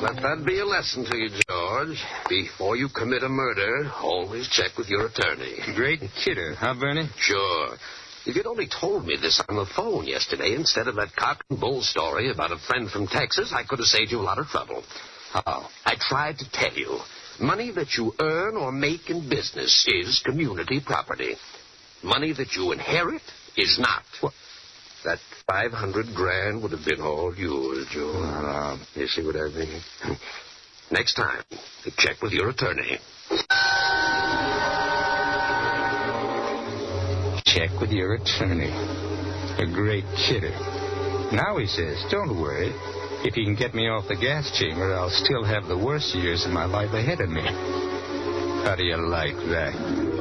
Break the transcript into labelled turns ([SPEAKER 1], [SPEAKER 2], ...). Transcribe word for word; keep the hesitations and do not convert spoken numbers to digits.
[SPEAKER 1] Let that be a lesson to you, George. Before you commit a murder, always check with your attorney.
[SPEAKER 2] Great kidder, huh, Bernie?
[SPEAKER 1] Sure. If you'd only told me this on the phone yesterday instead of that cock and bull story about a friend from Texas, I could have saved you a lot of trouble.
[SPEAKER 2] How?
[SPEAKER 1] I tried to tell you. Money that you earn or make in business is community property. Money that you inherit is not.
[SPEAKER 2] What?
[SPEAKER 1] That five hundred grand would have been all yours, George.
[SPEAKER 2] Uh,
[SPEAKER 1] You see what I mean? Next time, check with your attorney.
[SPEAKER 2] Check with your attorney. A great kidder. Now he says, don't worry. If he can get me off the gas chamber, I'll still have the worst years of my life ahead of me. How do you like that?